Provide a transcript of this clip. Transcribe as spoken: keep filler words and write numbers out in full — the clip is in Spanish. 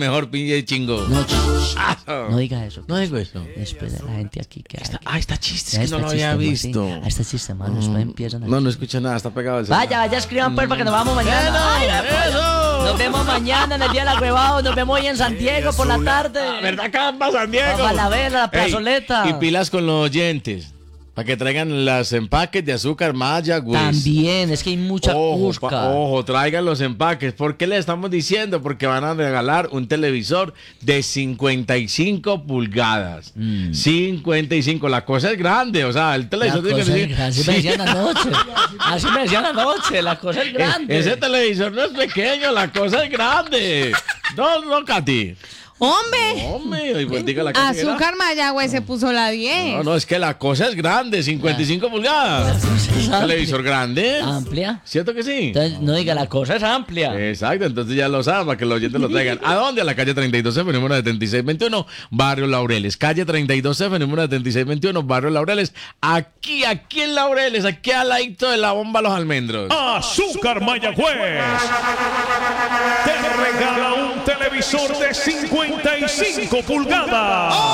Mejor pinche chingo. No, ch- Ah, no diga eso. no digo eso. Después de la gente aquí que Está- hay. ah, está chiste, Ya es que no está lo había chiste, visto. sí. Ah, está chiste, mano. Después empiezan a... No, no escucha nada, está pegado al celular. Vaya, vaya, escriban pues para que nos vamos mañana. Ay, ¡Eso! nos vemos mañana en el día de la huevada. Nos vemos hoy en San Diego por la tarde. ¿Verdad que vamos a San Diego? Vamos a la vela, la Ey, plazoleta. y pilas con los oyentes. Para que traigan los empaques de azúcar Maya, güey. También, es que hay mucha Ojo, cusca. pa- ojo, traigan los empaques. ¿Por qué le estamos diciendo? Porque van a regalar un televisor de cincuenta y cinco pulgadas. Mm. cincuenta y cinco, la cosa es grande, o sea, el La televisor tiene cosa que es ser- grande. Así me Sí. decían anoche. Así me decían anoche. La cosa es grande. E- Ese televisor no es pequeño, la cosa es grande. No, no, Katy. ¡Hombre! Hombre, y pues diga la Katy que era. Azúcar Mayagüez se puso la diez. No, no, es que la cosa es grande, cincuenta y cinco pulgadas. Es amplia. Televisor grande. Amplia. ¿Cierto que sí? Entonces, no diga, la cosa es amplia. Exacto, entonces ya lo saben para que los oyentes lo traigan. ¿A dónde? A la calle treinta y dos F, número setenta y seis veintiuno, Barrio Laureles. Calle treinta y dos F, número setenta y seis veintiuno, Barrio Laureles. Aquí, aquí en Laureles, aquí al ladito de la bomba Los Almendros. Azúcar Mayagüez te regala un televisor de cincuenta y cinco pulgadas.